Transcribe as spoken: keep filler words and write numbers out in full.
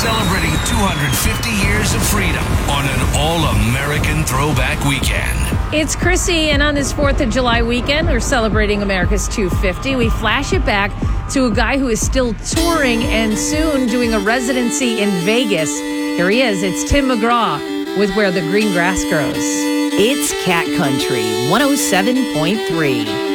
celebrating two hundred fifty years of freedom on an all-American throwback weekend. It's Chrissy, and on this fourth of July weekend, we're celebrating America's two fifty. We flash it back to a guy who is still touring and soon doing a residency in Vegas. Here he is. It's Tim McGraw with Where the Green Grass Grows. It's Cat Country one oh seven point three.